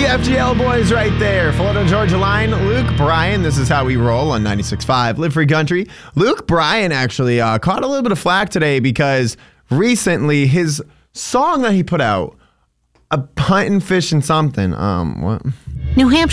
FGL boys right there. Florida Georgia Line, Luke Bryan. This is how we roll on 96.5 Live Free Country. Luke Bryan actually caught a little bit of flack today because recently his song that he put out, a punt and fish and something. What? New Hampshire.